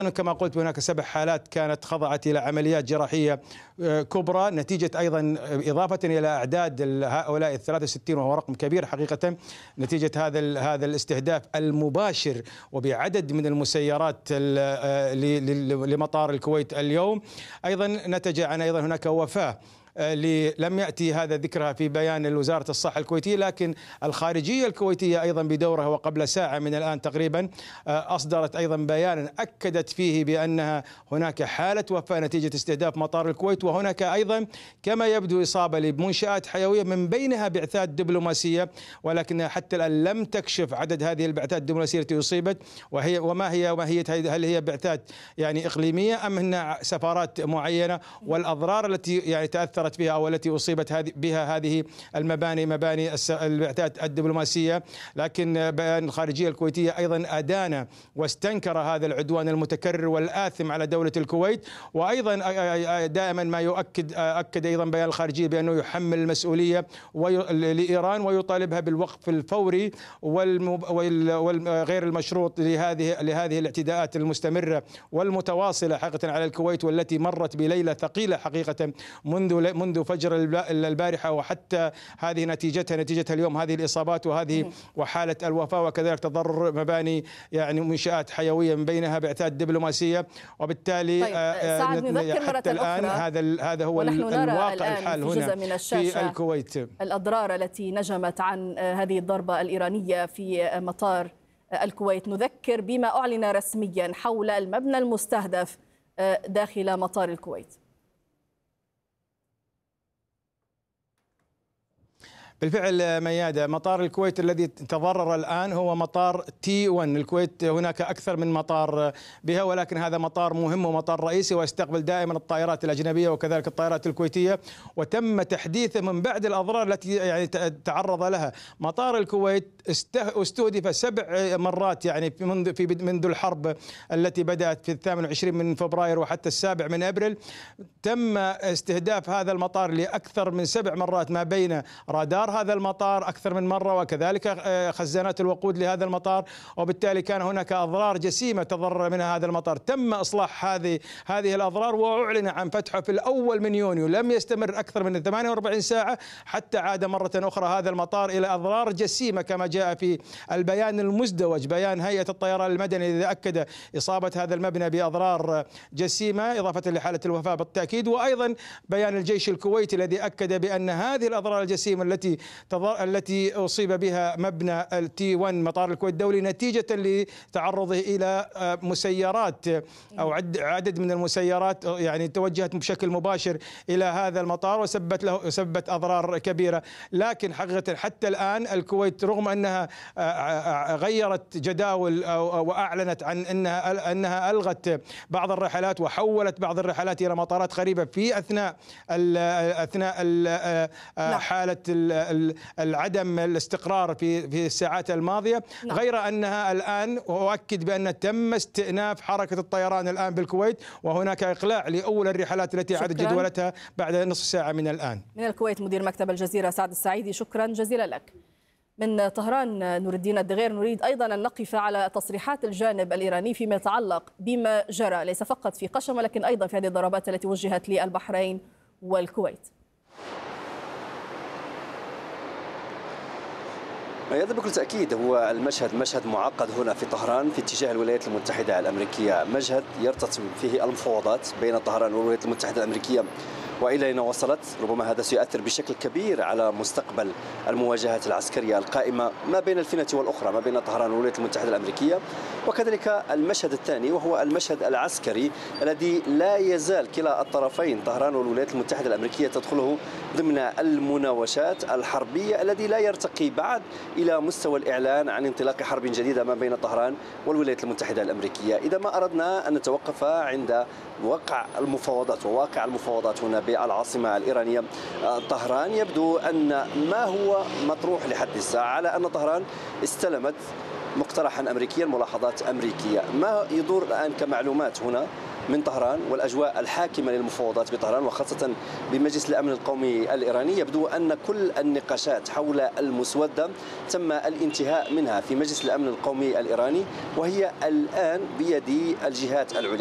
كما قلت هناك 7 حالات كانت خضعت إلى عمليات جراحية كبرى نتيجة أيضا إضافة إلى أعداد هؤلاء 63 وهو رقم كبير حقيقة نتيجة هذا الاستهداف المباشر وبعدد من المسيرات لمطار الكويت اليوم. أيضا نتج عن أيضا هناك وفاة لم يأتي هذا ذكرها في بيان وزارة الصحة الكويتية، لكن الخارجية الكويتية أيضا بدورها وقبل ساعة من الآن تقريبا أصدرت أيضا بيانا أكدت فيه بأنها هناك حالة وفاة نتيجة استهداف مطار الكويت، وهناك أيضا كما يبدو إصابة لمنشآت حيوية من بينها بعثات دبلوماسية، ولكنها حتى الآن لم تكشف عدد هذه البعثات الدبلوماسية التي أصيبت وما هي هل هي بعثات يعني إقليمية أم هن سفارات معينة، والأضرار التي يعني تأثر بها أو التي أصيبت بها هذه مباني البعثات الدبلوماسية. لكن بيان الخارجية الكويتية أيضا أدان واستنكر هذا العدوان المتكرر والآثم على دولة الكويت، وأيضا دائما ما أكد أيضا بيان الخارجية بأنه يحمل المسؤولية لإيران ويطالبها بالوقف الفوري وغير المشروط لهذه الاعتداءات المستمرة والمتواصلة حقيقة على الكويت، والتي مرت بليلة ثقيلة حقيقة منذ فجر البارحة، وحتى هذه نتيجتها اليوم هذه الإصابات وحالة الوفاة وكذلك تضرر مباني يعني منشآت حيوية من بينها بعثات دبلوماسية. وبالتالي حتى الآن هذا هو الواقع الحال هنا في الكويت. الأضرار التي نجمت عن هذه الضربة الإيرانية في مطار الكويت، نذكر بما أعلن رسميا حول المبنى المستهدف داخل مطار الكويت. بالفعل ميادة، مطار الكويت الذي تضرر الآن هو مطار T1. الكويت هناك أكثر من مطار بها، ولكن هذا مطار مهم ومطار رئيسي ويستقبل دائما الطائرات الأجنبية وكذلك الطائرات الكويتية، وتم تحديثه من بعد الأضرار التي يعني تعرض لها. مطار الكويت استهدف 7 مرات يعني منذ الحرب التي بدأت في 28 من فبراير وحتى 7 من أبريل. تم استهداف هذا المطار لأكثر من 7 مرات، ما بين رادار هذا المطار أكثر من مرة وكذلك خزانات الوقود لهذا المطار، وبالتالي كان هناك أضرار جسيمة تضرر منها هذا المطار. تم إصلاح هذه الأضرار وأعلن عن فتحه في الأول من يونيو، لم يستمر أكثر من 48 ساعة حتى عاد مرة أخرى هذا المطار إلى أضرار جسيمة كما جاء في البيان المزدوج، بيان هيئة الطيران المدني الذي أكد إصابة هذا المبنى بأضرار جسيمة إضافة لحالة الوفاة بالتأكيد، وأيضا بيان الجيش الكويتي الذي أكد بأن هذه الأضرار الجسيمة التي أصيب بها مبنى T1 مطار الكويت الدولي نتيجة لتعرضه إلى مسيرات أو عدد من المسيرات يعني توجهت بشكل مباشر إلى هذا المطار وسببت أضرار كبيرة. لكن حقيقة حتى الآن الكويت رغم أنها غيرت جداول وأعلنت عن أنها ألغت بعض الرحلات وحولت بعض الرحلات إلى مطارات قريبة في أثناء حالة العدم الاستقرار في الساعات الماضية، غير أنها الآن أؤكد بأن تم استئناف حركة الطيران الآن بالكويت، وهناك إقلاع لأول الرحلات التي عادت جدولتها بعد نصف ساعة من الآن. من الكويت مدير مكتب الجزيرة سعد السعيدي، شكرا جزيلا لك. من طهران نور الدين الدغير، نريد أيضا أن نقف على تصريحات الجانب الإيراني فيما يتعلق بما جرى ليس فقط في قشم ولكن أيضا في هذه الضربات التي وجهت للبحرين والكويت. هذا بكل تأكيد هو مشهد معقد هنا في طهران في اتجاه الولايات المتحدة الأمريكية، مشهد يرتسم فيه المفاوضات بين طهران والولايات المتحدة الأمريكية وإلى أين وصلت. ربما هذا سيؤثر بشكل كبير على مستقبل المواجهات العسكرية القائمة ما بين الفينة والأخرى ما بين طهران والولايات المتحدة الأمريكية. وكذلك المشهد الثاني وهو المشهد العسكري الذي لا يزال كلا الطرفين طهران والولايات المتحدة الأمريكية تدخله ضمن المناوشات الحربية الذي لا يرتقي بعد إلى مستوى الإعلان عن انطلاق حرب جديدة ما بين طهران والولايات المتحدة الأمريكية. إذا ما أردنا أن نتوقف عند وقع المفاوضات هنا بالعاصمة الإيرانية طهران، يبدو أن ما هو مطروح لحد الساعة على أن طهران استلمت مقترحا أمريكيا، ملاحظات أمريكية. ما يدور الآن كمعلومات هنا من طهران والأجواء الحاكمة للمفاوضات بطهران وخاصة بمجلس الأمن القومي الإيراني، يبدو أن كل النقاشات حول المسودة تم الانتهاء منها في مجلس الأمن القومي الإيراني، وهي الآن بيد الجهات العليا.